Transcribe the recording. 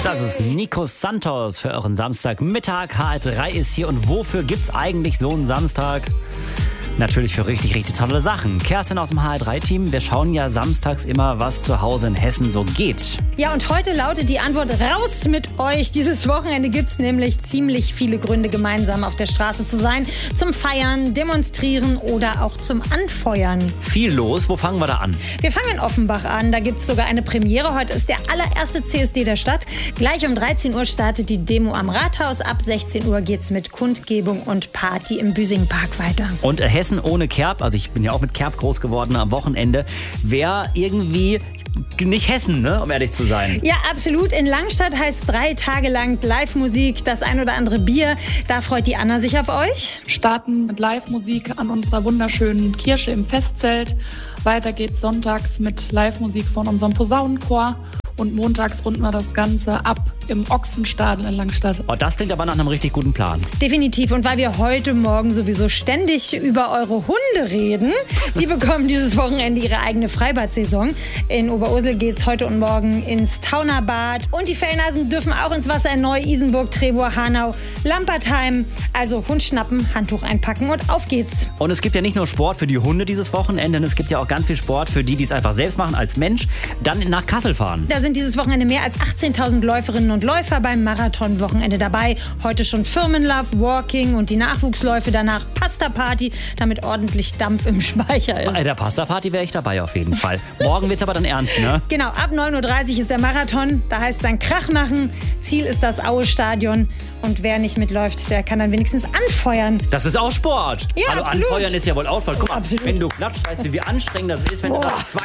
Das ist Nico Santos für euren Samstagmittag. HR3 ist hier und wofür gibt's eigentlich so einen Samstag? Natürlich für richtig, richtig tolle Sachen. Kerstin aus dem HR3-Team, wir schauen ja samstags immer, was zu Hause in Hessen so geht. Ja, und heute lautet die Antwort raus mit euch. Dieses Wochenende gibt's nämlich ziemlich viele Gründe, gemeinsam auf der Straße zu sein. Zum Feiern, Demonstrieren oder auch zum Anfeuern. Viel los, wo fangen wir da an? Wir fangen in Offenbach an, da gibt's sogar eine Premiere. Heute ist der allererste CSD der Stadt. Gleich um 13 Uhr startet die Demo am Rathaus. Ab 16 Uhr geht's mit Kundgebung und Party im Büsingpark weiter. Und Hessen ohne Kerb, also ich bin ja auch mit Kerb groß geworden am Wochenende, wäre irgendwie nicht Hessen, ne, um ehrlich zu sein. Ja, absolut. In Langstadt heißt 3 Tage lang Live-Musik, das ein oder andere Bier. Da freut die Anna sich auf euch. Starten mit Live-Musik an unserer wunderschönen Kirche im Festzelt. Weiter geht's sonntags mit Live-Musik von unserem Posaunenchor. Und montags runden wir das Ganze ab im Ochsenstadel in Langstadt. Oh, das klingt aber nach einem richtig guten Plan. Definitiv. Und weil wir heute Morgen sowieso ständig über eure Hunde reden, die bekommen dieses Wochenende ihre eigene Freibad-Saison. In Oberursel geht's heute und morgen ins Taunerbad. Und die Fellnasen dürfen auch ins Wasser in Neu-Isenburg, Trebur, Hanau, Lampertheim. Also Hund schnappen, Handtuch einpacken und auf geht's. Und es gibt ja nicht nur Sport für die Hunde dieses Wochenende, es gibt ja auch ganz viel Sport für die, die es einfach selbst machen als Mensch, dann nach Kassel fahren. Da sind dieses Wochenende mehr als 18.000 Läuferinnen und Läufer beim Marathon-Wochenende dabei. Heute schon Firmenlauf, Walking und die Nachwuchsläufe, danach Pasta-Party, damit ordentlich Dampf im Speicher ist. Bei der Pasta-Party wäre ich dabei auf jeden Fall. Morgen wird's aber dann ernst, ne? Genau, ab 9.30 Uhr ist der Marathon. Da heißt es dann Krach machen. Ziel ist das Aue-Stadion. Und wer nicht mitläuft, der kann dann wenigstens anfeuern. Das ist auch Sport. Ja, also absolut. Anfeuern ist ja wohl auch Sport. Guck mal, Absolut. wenn du klatschst, weißt du, wie anstrengend das ist, wenn du nach 2